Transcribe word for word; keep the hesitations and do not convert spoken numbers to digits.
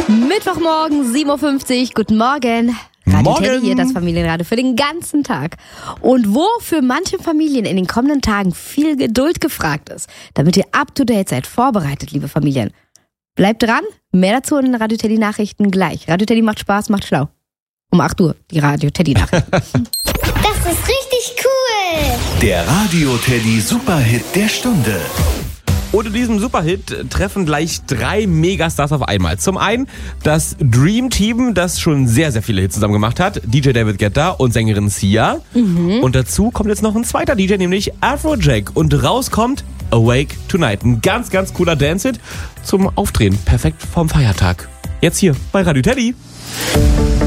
Mittwochmorgen, sieben Uhr fünfzig. Guten Morgen. Radio Morgen. Teddy hier, das Familienradio für den ganzen Tag. Und wo für manche Familien in den kommenden Tagen viel Geduld gefragt ist, damit ihr up to date seid, vorbereitet, liebe Familien. Bleibt dran, mehr dazu in den Radio Teddy Nachrichten gleich. Radio Teddy macht Spaß, macht schlau. Um acht Uhr, die Radio Teddy Nachrichten. Das ist richtig cool. Der Radio Teddy Superhit der Stunde. Und in diesem Superhit treffen gleich drei Megastars auf einmal. Zum einen das Dream Team, das schon sehr, sehr viele Hits zusammen gemacht hat. D J David Guetta und Sängerin Sia. Mhm. Und dazu kommt jetzt noch ein zweiter D J, nämlich Afrojack. Und rauskommt Awake Tonight. Ein ganz, ganz cooler Dance-Hit zum Aufdrehen. Perfekt vom Feiertag. Jetzt hier bei Radio Teddy.